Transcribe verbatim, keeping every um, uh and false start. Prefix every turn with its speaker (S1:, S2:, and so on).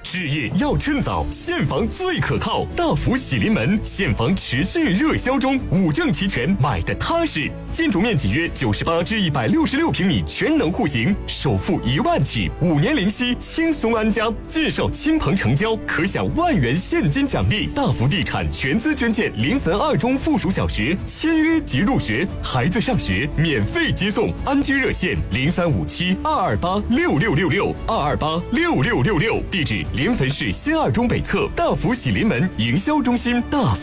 S1: 置业要趁早，现房最可靠。大福喜临门，现房持续热销中，五证齐全，买的踏实。建筑面积约九十八至一百六十六平米，全能户型，首付一万起，五年零息，轻松安家。介绍亲朋成交，可享万元现金奖励。大福地产全资捐建临汾二中附属小学，签约即入学，孩子上学免费接送。安居热线零三五七二二八六六六六二二八六六六六，地址临汾市新二中北侧大福喜临门营销中心大福。